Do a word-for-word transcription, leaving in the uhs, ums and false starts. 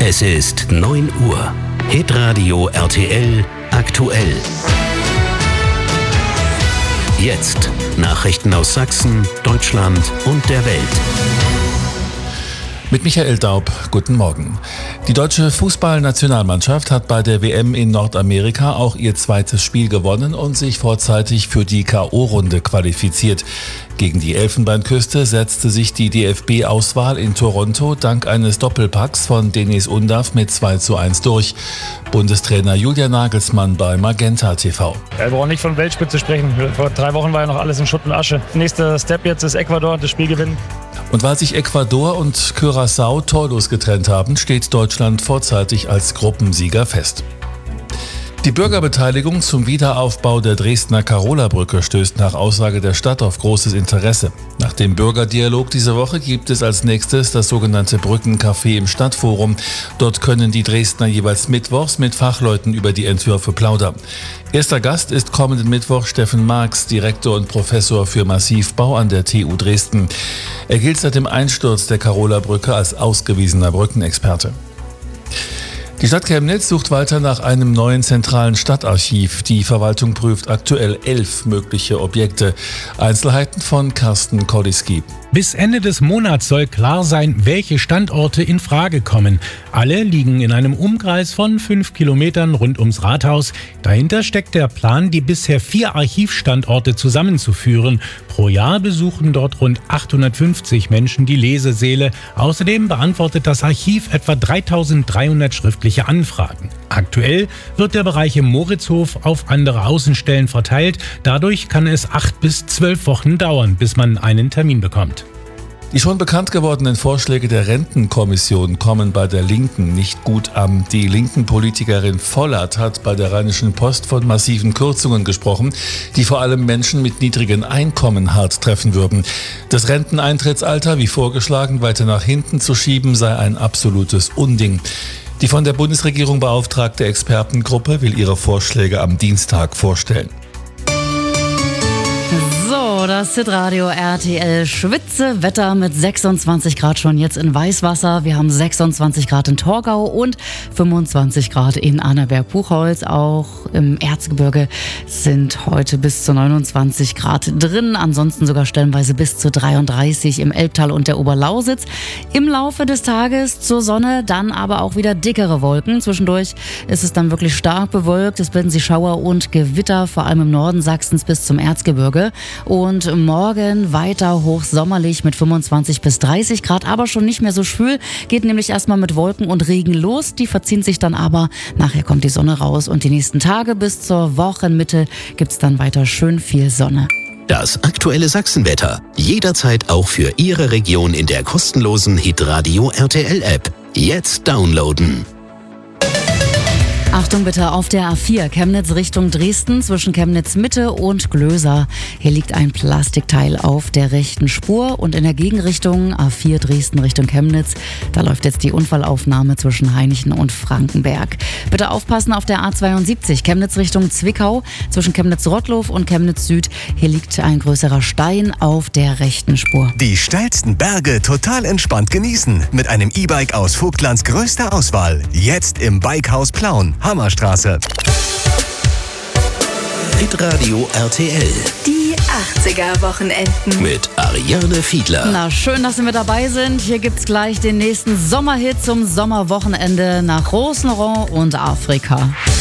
Es ist neun Uhr. Hitradio R T L aktuell. Jetzt Nachrichten aus Sachsen, Deutschland und der Welt. Mit Michael Daub, guten Morgen. Die deutsche Fußballnationalmannschaft hat bei der W M in Nordamerika auch ihr zweites Spiel gewonnen und sich vorzeitig für die K O-Runde qualifiziert. Gegen die Elfenbeinküste setzte sich die D F B-Auswahl in Toronto dank eines Doppelpacks von Deniz Undav mit zwei zu eins durch. Bundestrainer Julian Nagelsmann bei Magenta T V. Wir brauchen nicht von Weltspitze sprechen. Vor drei Wochen war ja noch alles in Schutt und Asche. Nächster Step jetzt ist Ecuador, das Spiel gewinnen. Und weil sich Ecuador und Curaçao torlos getrennt haben, steht Deutschland vorzeitig als Gruppensieger fest. Die Bürgerbeteiligung zum Wiederaufbau der Dresdner Karola-Brücke stößt nach Aussage der Stadt auf großes Interesse. Nach dem Bürgerdialog diese Woche gibt es als nächstes das sogenannte Brückencafé im Stadtforum. Dort können die Dresdner jeweils mittwochs mit Fachleuten über die Entwürfe plaudern. Erster Gast ist kommenden Mittwoch Steffen Marx, Direktor und Professor für Massivbau an der T U Dresden. Er gilt seit dem Einsturz der Karola-Brücke als ausgewiesener Brückenexperte. Die Stadt Chemnitz sucht weiter nach einem neuen zentralen Stadtarchiv. Die Verwaltung prüft aktuell elf mögliche Objekte. Einzelheiten von Carsten Koliski. Bis Ende des Monats soll klar sein, welche Standorte in Frage kommen. Alle liegen in einem Umkreis von fünf Kilometern rund ums Rathaus. Dahinter steckt der Plan, die bisher vier Archivstandorte zusammenzuführen. Pro Jahr besuchen dort rund achthundertfünfzig Menschen die Lesesäle. Außerdem beantwortet das Archiv etwa dreitausenddreihundert schriftliche Anfragen. Aktuell wird der Bereich im Moritzhof auf andere Außenstellen verteilt. Dadurch kann es acht bis zwölf Wochen dauern, bis man einen Termin bekommt. Die schon bekannt gewordenen Vorschläge der Rentenkommission kommen bei der Linken nicht gut an. Die linken Politikerin Vollert hat bei der Rheinischen Post von massiven Kürzungen gesprochen, die vor allem Menschen mit niedrigen Einkommen hart treffen würden. Das Renteneintrittsalter, wie vorgeschlagen, weiter nach hinten zu schieben, sei ein absolutes Unding. Die von der Bundesregierung beauftragte Expertengruppe will ihre Vorschläge am Dienstag vorstellen. So, das Hitradio R T L Schwitzewetter mit sechsundzwanzig Grad schon jetzt in Weißwasser. Wir haben sechsundzwanzig Grad in Torgau und fünfundzwanzig Grad in Annaberg-Buchholz. Auch im Erzgebirge sind heute bis zu neunundzwanzig Grad drin. Ansonsten sogar stellenweise bis zu dreiunddreißig im Elbtal und der Oberlausitz. Im Laufe des Tages zur Sonne, dann aber auch wieder dickere Wolken. Zwischendurch ist es dann wirklich stark bewölkt. Es bilden sich Schauer und Gewitter, vor allem im Norden Sachsens bis zum Erzgebirge. Und morgen weiter hochsommerlich mit fünfundzwanzig bis dreißig Grad, aber schon nicht mehr so schwül. Geht nämlich erstmal mit Wolken und Regen los. Die verziehen sich dann aber. Nachher kommt die Sonne raus und die nächsten Tage bis zur Wochenmitte gibt's dann weiter schön viel Sonne. Das aktuelle Sachsenwetter. Jederzeit auch für Ihre Region in der kostenlosen Hitradio R T L App. Jetzt downloaden. Achtung bitte auf der A vier Chemnitz Richtung Dresden zwischen Chemnitz Mitte und Glöser. Hier liegt ein Plastikteil auf der rechten Spur und in der Gegenrichtung A vier Dresden Richtung Chemnitz, da läuft jetzt die Unfallaufnahme zwischen Hainichen und Frankenberg. Bitte aufpassen auf der A zweiundsiebzig Chemnitz Richtung Zwickau zwischen Chemnitz-Rottlow und Chemnitz Süd. Hier liegt ein größerer Stein auf der rechten Spur. Die steilsten Berge total entspannt genießen mit einem E-Bike aus Vogtlands größter Auswahl. Jetzt im Bikehaus Plauen. Hammerstraße. Hitradio R T L. Die achtziger-Wochenenden. Mit Ariane Fiedler. Na, schön, dass Sie mit dabei sind. Hier gibt's gleich den nächsten Sommerhit zum Sommerwochenende nach Rosenron und Afrika.